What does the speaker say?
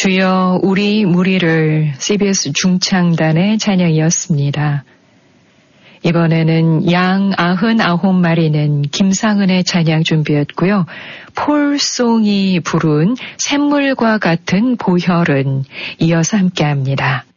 주여 우리 무리를 CBS 중창단의 찬양이었습니다. 이번에는 양 99마리는 김상은의 찬양 준비했고요. 폴송이 부른 샘물과 같은 보혈은 이어서 함께합니다.